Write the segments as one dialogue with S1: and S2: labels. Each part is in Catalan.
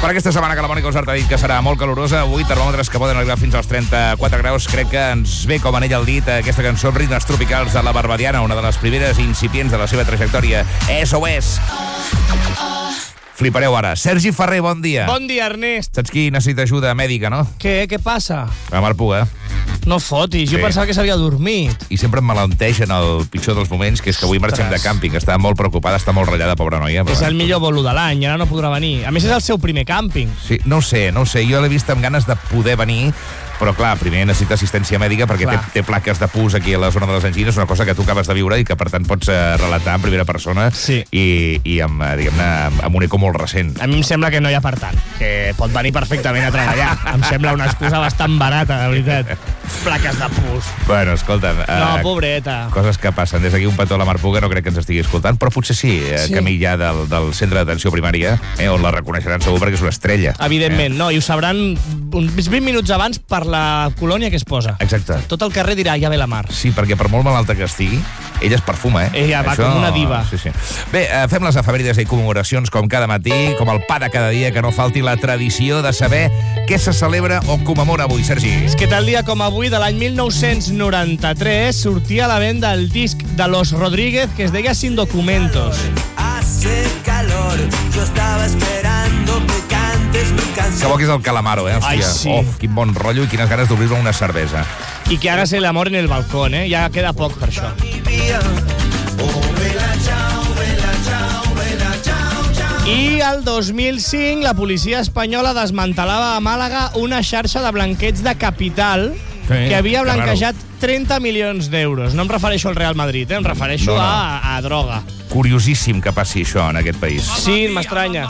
S1: Per aquesta setmana que la Mònica Usart ha dit que serà molt calorosa, avui termòmetres que poden arribar fins als 34 graus. Crec que ens ve com anell al dit aquesta cançó Ritmes Tropicals de la Barbadiana, una de les primeres incipients de la seva trajectòria. SOS. Flipareu ara. Sergi Ferrer, bon dia.
S2: Bon dia, Ernest.
S1: Saps qui necessita ajuda mèdica, no?
S2: Què passa?
S1: La Mar Puga.
S2: No fotis, jo pensava que s'havia dormit.
S1: I sempre em malenteix en el pitjor dels moments, que és que avui marxem de càmping. Està molt preocupada, està molt ratllada, pobra noia. Però...
S2: És el millor bolo de l'any, ara no podrà venir. A més, és el seu primer càmping.
S1: Sí, no ho sé. Jo l'he vist amb ganes de poder venir, però clar, primer necessita assistència mèdica perquè té plaques de pus aquí a la zona de les angines, una cosa que tu acabes de viure i que per tant pots relatar en primera persona i amb, diguem-ne, amb un eco molt recent.
S2: A mi em sembla que no hi ha per tant, que pot venir perfectament a treballar. Em sembla una excusa bastant barata, de veritat. Plaques de pus.
S1: Bueno, escolta'm...
S2: No, pobreta.
S1: Coses que passen. Des d'aquí un petó a la Mar Puga, no crec que ens estigui escoltant, però potser sí, camí ja del centre d'atenció primària, on la reconeixeran segur perquè és una estrella.
S2: Evidentment, no, i ho sabran uns 20 minuts abans per la colònia que es posa.
S1: Exacte.
S2: Tot el carrer dirà, ja ve la Mar.
S1: Sí, perquè per molt malalta que estigui, ella es perfuma,
S2: Ella va com una diva.
S1: Sí. Bé, fem les efemèrides i commemoracions com cada matí, com el pa de cada dia, que no falti la tradició de saber què se celebra o commemora avui, Sergi.
S2: És que tal dia com avui, de l'any 1993, sortia a la venda el disc de Los Rodríguez que es deia Sin Documentos.
S3: Hace calor, yo estaba esperando que cantes mi canción.
S1: Que bo que és el Calamaro, Hòstia.
S2: Ai, sí.
S1: Quin bon rotllo i quines ganes d'obrir-me una cervesa.
S2: I que hagas el amor en el balcón, Ja queda poc per això. I el 2005 la policia espanyola desmantelava a Màlaga una xarxa de blanqueig de capital que havia blanquejat 30 milions d'euros. No em refereixo al Real Madrid, em refereixo a droga.
S1: Curiosíssim que passi això en aquest país.
S2: Sí, m'estranya.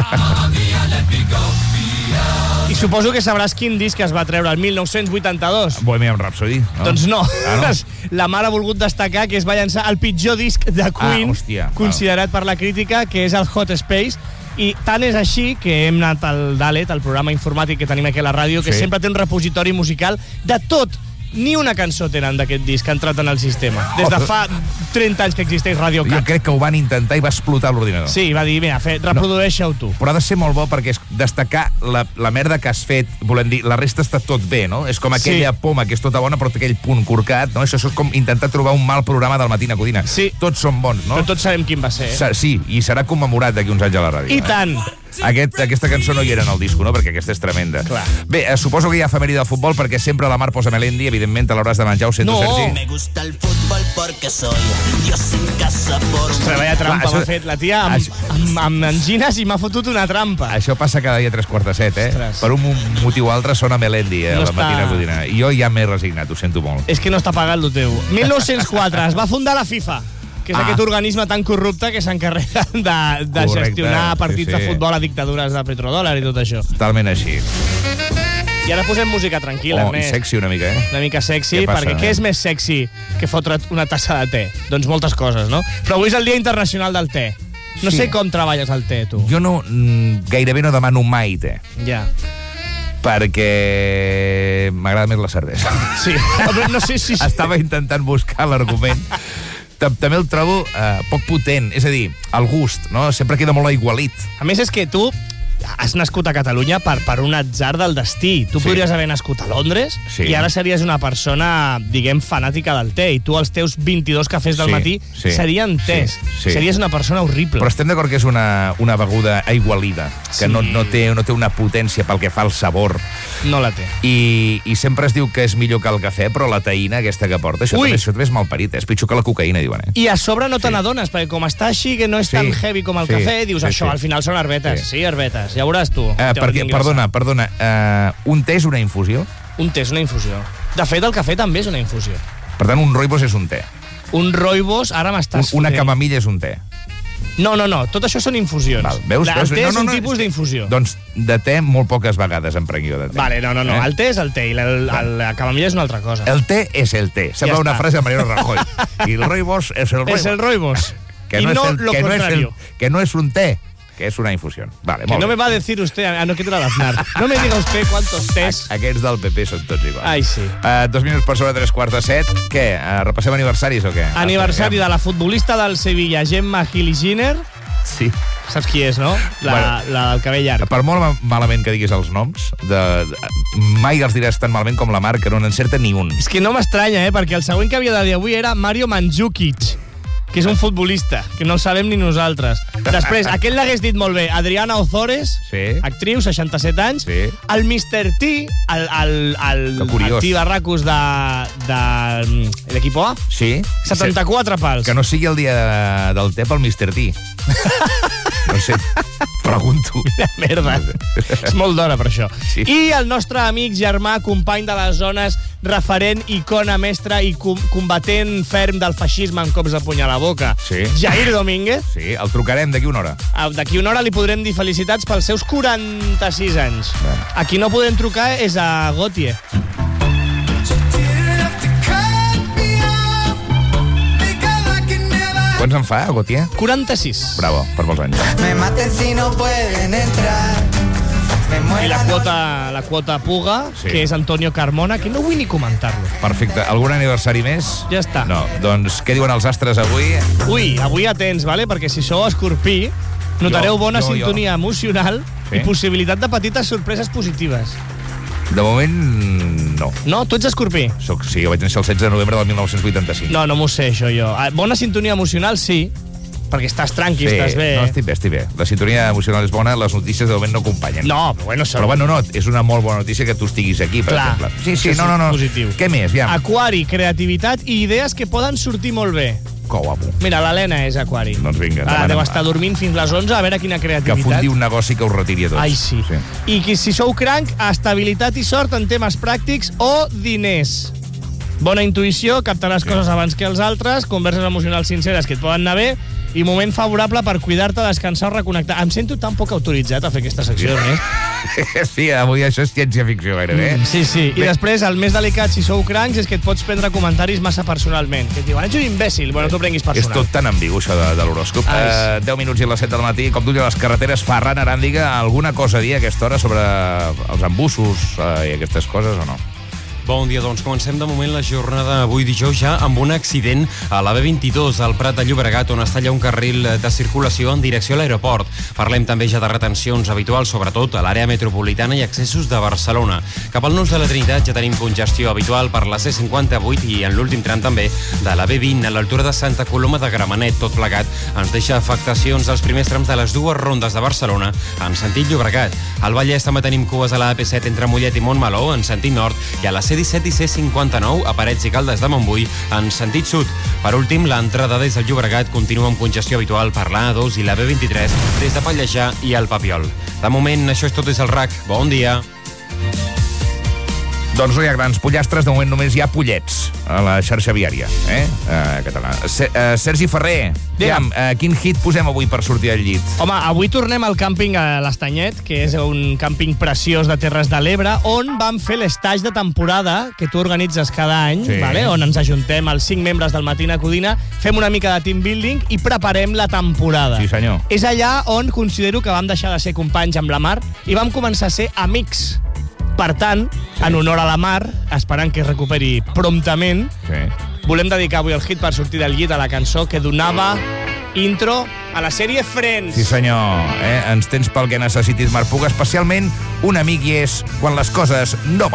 S2: I suposo que sabràs quin disc es va treure el 1982.
S1: Bohemian Rhapsody, no?
S2: Doncs no.
S1: No?
S2: La Mar ha volgut destacar que es va llançar el pitjor disc de Queen, considerat per la crítica, que és el Hot Space. I tant és així que hem anat al Dalet, el programa informàtic que tenim aquí a la ràdio, que sempre té un repositori musical de tot. Ni una cançó tenen d'aquest disc que ha entrat en el sistema. Des de fa 30 anys que existeix Radio Cat.
S1: Jo crec que ho van intentar i va explotar l'ordinador.
S2: Sí, va dir, mira, reprodueix-ho tu.
S1: Però ha de ser molt bo perquè és destacar la merda que has fet, volem dir, la resta està tot bé, no? És com aquella poma que és tota bona però té aquell punt corcat, no? Això és com intentar trobar un mal programa del Matina Codina.
S2: Sí.
S1: Tots són bons, no?
S2: Però tots sabem quin va ser.
S1: Sí, i serà commemorat d'aquí uns anys a la ràdio.
S2: I tant!
S1: Aquesta cançó no hi era en el disco, no? Perquè aquesta és tremenda.
S2: Clar.
S1: Bé, suposo que hi ha efemèride de futbol perquè sempre la Mar posa Melendi, evidentment te l'hauràs de menjar, ho sento, Sergi.
S3: Me gusta el fútbol porque soy Dios en casa por...
S2: Vaya trampa m'ha fet la tia amb angines i m'ha fotut una trampa.
S1: Això passa cada dia a 3:45,
S2: Ostres.
S1: Per un motiu o altre sona Melendi a la Matina Codina. I jo ja m'he resignat, ho sento molt.
S2: És que no està pagat el teu. 1904 es va fundar la FIFA, que és aquest organisme tan corrupte que s'encarrega de gestionar partits de futbol a dictadures de petrodòlar i tot això.
S1: Totalment així.
S2: I ara posem música tranquil·la,
S1: I sexy una mica,
S2: Una mica sexy, perquè què és més sexy que fotre una tassa de te? Doncs moltes coses, no? Però avui és el Dia Internacional del Te. No sé com treballes el te, tu.
S1: Jo gairebé no demano mai te.
S2: Ja.
S1: Perquè m'agrada més la cervesa.
S2: Sí, no sé si...
S1: Estava intentant buscar l'argument. També el trobo poc potent, és a dir, el gust, no? Sempre queda molt aigualit.
S2: A més, és que tu has nascut a Catalunya per un atzar del destí. Tu podries haver nascut a Londres i ara series una persona, diguem, fanàtica del te. I tu, els teus 22 cafès del matí serien tés. Series una persona horrible.
S1: Però estem d'acord que és una beguda aigualida, que no té una potència pel que fa al sabor.
S2: No la té.
S1: I sempre es diu que és millor que el cafè, però la teïna aquesta que porta, això també és malparit. És pitjor que la cocaïna, diuen.
S2: I a sobre no te n'adones, perquè com està així, que no és tan heavy com el cafè, dius, això al final són herbetes. Sí, herbetes. Ja veuràs tu.
S1: Perdona. Un te és una infusió?
S2: Un te és una infusió. De fet, el cafè també és una infusió.
S1: Per tant, un rooibos és un te.
S2: Un rooibos, ara m'estàs...
S1: Una camamilla és un te.
S2: No. Tot això són infusions.
S1: Val, veus?
S2: El te és un tipus d'infusió.
S1: Doncs de te molt poques vegades em prenc jo de te.
S2: Vale, no. El te és el te i la camamilla és una altra cosa.
S1: El te és el te. Sembla una frase de Mariano Rajoy. I el rooibos és el rooibos.
S2: És el rooibos. I no lo contrario.
S1: Que no es un té. Que és una infusió. Vale,
S2: que no me va a decir usted, no quiero Aznar. No me diga usted cuántos tés.
S1: Aquests del PP són tots iguals.
S2: Ai, sí.
S1: 2 minuts per sobre 3:45. Què? Repassem aniversaris o què?
S2: Aniversari de la futbolista del Sevilla, Gemma Gili Giner.
S1: Sí.
S2: Saps qui és, no? La del cabell llarg.
S1: Per molt malament que diguis els noms, mai els diràs tan malament com la Mar, que no n'encerta ni un.
S2: És que no m'estranya, perquè el següent que havia de dir avui era Mario Mandzukic, que és un futbolista, que no el sabem ni nosaltres. Després, aquest l'hagués dit molt bé, Adriana Ozores, actriu, 67 anys, el Mr. T, el tibarracos de l'equip A, 74 pals.
S1: Que no sigui el dia del te pel Mr. T. No sé, pregunto.
S2: Merda. És molt d'hora per això. I el nostre amic, germà, company de les zones, referent, icona, mestre i combatent ferm del feixisme amb cops de puny a la boca. Jair Domínguez.
S1: Sí, el trucarem d'aquí una hora.
S2: D'aquí una hora li podrem dir felicitats pels seus 46 anys. A qui no podem trucar és a Gautier.
S1: Quants en fa, Gautier?
S2: 46.
S1: Bravo, per molts anys.
S3: Me maten si no pueden entrar.
S2: I la quota puga, que és Antonio Carmona, que no vull ni comentar-lo.
S1: Perfecte. Algun aniversari més?
S2: Ja està.
S1: No. Doncs què diuen els astres avui?
S2: Avui atents, vale? Perquè si sou escorpí, notareu bona sintonia emocional i possibilitat de petites sorpreses positives.
S1: De moment, no.
S2: No? Tu ets escorpí?
S1: Sí, jo vaig néixer el 16 de novembre del 1985.
S2: No m'ho sé, això jo. Bona sintonia emocional, sí, perquè estàs tranqui, estàs bé.
S1: No, estic bé. La sintonia emocional és bona, les notícies de moment no acompanyen.
S2: No, però
S1: bueno, és una molt bona notícia que tu estiguis aquí, per exemple. Sí, no.
S2: Positiu.
S1: Què més?
S2: Aquari, creativitat i idees que poden sortir molt bé.
S1: Que guapo.
S2: Mira, l'Helena és aquari.
S1: Doncs vinga.
S2: Deu estar dormint fins les 11, a veure quina creativitat.
S1: Que fundi un negoci que us retiri a tots.
S2: Ai, sí. I si sou cranc, estabilitat i sort en temes pràctics o diners. Bona intuïció, captar les coses abans que els altres, converses emocionals sinceres que et poden anar bé i moment favorable per cuidar-te, descansar o reconnectar. Em sento tan poc autoritzat a fer aquesta secció,
S1: Sí, avui això és ciència-ficció gairebé.
S2: Sí. I després, el més delicat, si sou crancs, és que et pots prendre comentaris massa personalment. Que et diuen, ets un imbècil. Bueno, tu prenguis personal.
S1: És tot tan ambigu, això de l'horòscop. 10 minuts i les 7 del matí, com tu dius, les carreteres, Ferran Aràndiga, alguna cosa a dir a aquesta hora sobre els embussos i aquestes coses o no?
S4: Bon dia, doncs comencem de moment la jornada avui dijous ja amb un accident a la B22 al Prat de Llobregat, on està allà un carril de circulació en direcció a l'aeroport. Parlem també ja de retencions habituals, sobretot a l'àrea metropolitana i accessos de Barcelona. Cap al Nus de la Trinitat ja tenim congestió habitual per la C58 i en l'últim tram també de la B20 a l'altura de Santa Coloma de Gramenet. Tot plegat ens deixa afectacions als primers trams de les dues rondes de Barcelona en sentit Llobregat. Al Vallès també tenim cues a la AP7 entre Mollet i Montmeló en sentit nord i a la C17 i C59 a Parets i Caldes de Montbui en sentit sud. Per últim, l'entrada des del Llobregat continua amb congestió habitual per la A2 i la B23 des de Pallejà i el Papiol. De moment, això és tot des del RAC. Bon dia.
S1: Doncs no hi ha grans pollastres, de moment només hi ha pollets a la xarxa viària, catalana. Sergi Ferrer, quin hit posem avui per sortir al llit?
S2: Home, avui tornem al càmping a l'Estanyet, que és un càmping preciós de Terres de l'Ebre, on vam fer l'estage de temporada que tu organitzes cada any, on ens ajuntem els 5 membres del Matina Codina, fem una mica de team building i preparem la temporada.
S1: Sí, senyor.
S2: És allà on considero que vam deixar de ser companys amb la Mar i vam començar a ser amics. Per tant, en honor a la Mar, esperant que es recuperi promptament, volem dedicar avui el hit per sortir del llit a la cançó que donava intro a la sèrie Friends.
S1: Sí, senyor. Ens tens pel que necessitis, Marc Puga. Especialment un amic hi és quan les coses no van